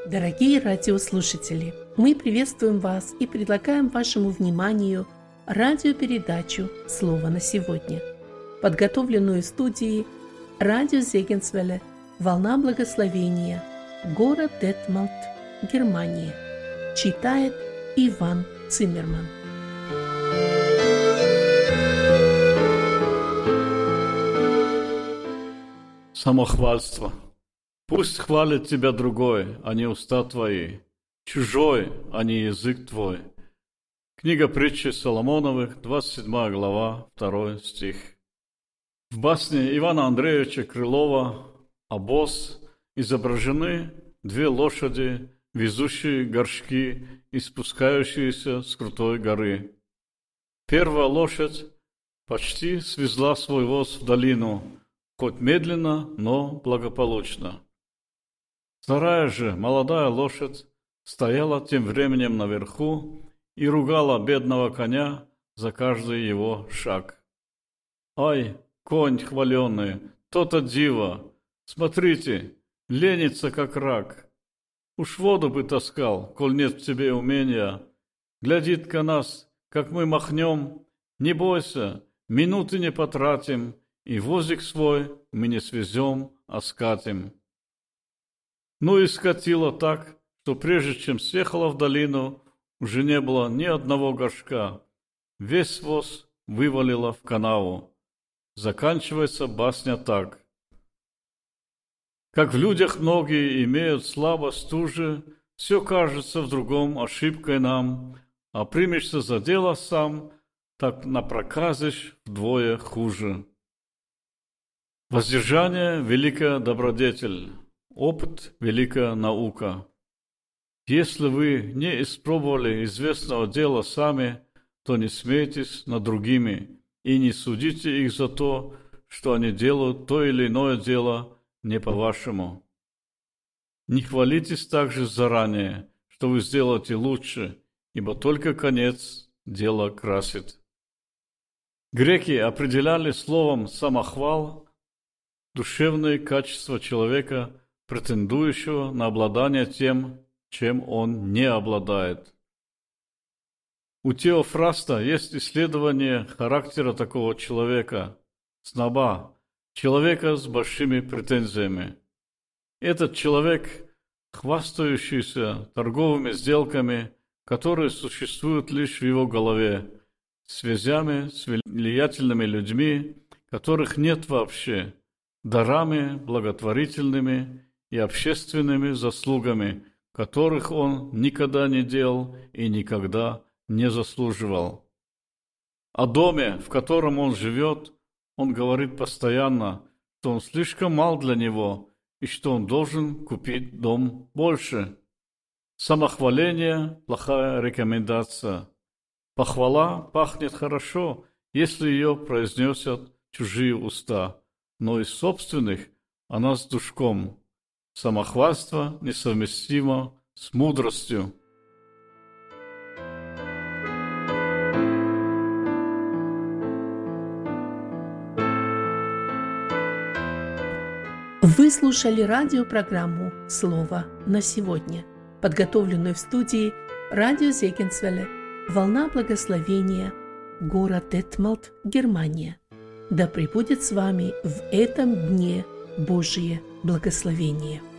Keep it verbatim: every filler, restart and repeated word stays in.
Дорогие радиослушатели, мы приветствуем вас и предлагаем вашему вниманию радиопередачу «Слово на сегодня», подготовленную в студии радио Зегенсвелле «Волна благословения», город Детмалт, Германия. Читает Иван Циммерман. Самохвальство. Пусть хвалит тебя другой, а не уста твои, чужой, а не язык твой. Книга притчи Соломоновых, двадцать седьмая глава, второй стих. В басне Ивана Андреевича Крылова «Обоз» изображены две лошади, везущие горшки и спускающиеся с крутой горы. Первая лошадь почти свезла свой воз в долину, хоть медленно, но благополучно. Вторая же, молодая лошадь, стояла тем временем наверху и ругала бедного коня за каждый его шаг. «Ай, конь хваленый, то-то диво! Смотрите, ленится как рак! Уж воду бы таскал, коль нет в тебе умения. Глядит-ка нас, как мы махнем, не бойся, минуты не потратим, и возик свой мы не свезем, а скатим». Ну и скатила так, что прежде чем съехала в долину, уже не было ни одного горшка. Весь воз вывалила в канаву. Заканчивается басня так. Как в людях многие имеют слабость ту же, все кажется в другом ошибкой нам, а примешься за дело сам, так напроказишь вдвое хуже. Воздержание – великая добродетель, опыт – великая наука. Если вы не испробовали известного дела сами, то не смейтесь над другими и не судите их за то, что они делают то или иное дело не по-вашему. Не хвалитесь также заранее, что вы сделаете лучше, ибо только конец дело красит. Греки определяли словом «самохвал» душевные качества человека, претендующего на обладание тем, чем он не обладает. У Теофраста есть исследование характера такого человека, сноба, человека с большими претензиями. Этот человек, хвастающийся торговыми сделками, которые существуют лишь в его голове, связями с влиятельными людьми, которых нет вообще, дарами благотворительными и общественными заслугами, которых он никогда не делал и никогда не заслуживал. О доме, в котором он живет, он говорит постоянно, что он слишком мал для него и что он должен купить дом больше. Самохваление – плохая рекомендация. Похвала пахнет хорошо, если ее произносят чужие уста, но из собственных она с душком. Самохвальство несовместимо с мудростью. Вы слушали радиопрограмму «Слово на сегодня», подготовленную в студии радио Зегенсвелле «Волна благословения», город Детмалт, Германия. Да пребудет с вами в этом дне Божие благословение.